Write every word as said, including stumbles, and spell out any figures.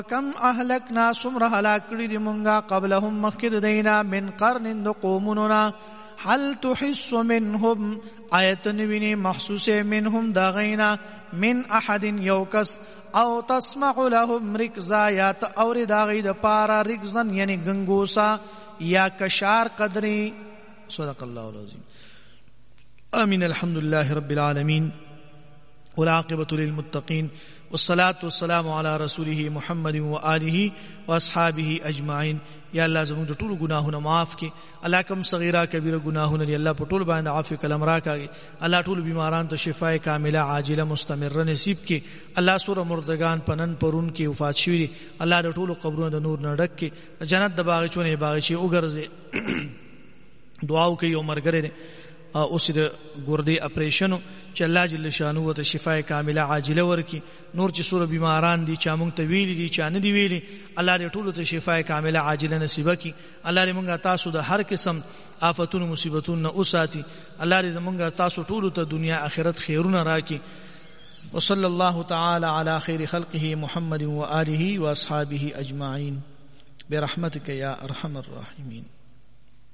کم اهلکنا سمره هلاک کړي دي مونږه قبلهم مخکې د دینا من قرن د قومونو هل تحس منهم آیت نوینی محسوسه منهم دا غینا من احد یوکس او تسمع لهم رکزا یا تاور دا غی د پارا رکزن یعنی گنگوسا یا کشار قدری. صدق اللہ العظیم. آمین. الحمد لله رب العالمین والعاقبۃ للمتقین والصلاة والسلام علی رسوله محمد وآله واصحابه اجمعین. یا الله زموږ د ټولو ګناهونه معاف کړي. الله کوم صغیره کبیره ګناهونه لري الله په ټول باندې عفو کلم راکړي. الله ټول بیماران ته شفای کامله عاجله مستمره نصیب کړي. الله سور مردگان پنن پرون کې وفات شوي الله د ټولو قبرونو د نور نه ډک کړي. جنت د باغچونه باغچې وګرځي. دعا وکړي او مرګره اوس د ګردې اپریشن چې الله جل شانو ته شفای کامله عاجله ورکړي. نور چې سور بیماران دي چا مونږ ته ویلي دي چا نه دي ویلي الله دې ټولو ته شفای کامله عاجله نصیب کړي. الله دې مونږ تاسو د هر قسم آفتونو مصیبتونو نه وساتي. الله دې مونږ تاسو ټولو ته دنیا آخرت خیرونه راکړي. وصلی الله تعالی علی خیر خلقه محمد و آله و اصحابه اجمعین برحمتک یا ارحم الراحمین.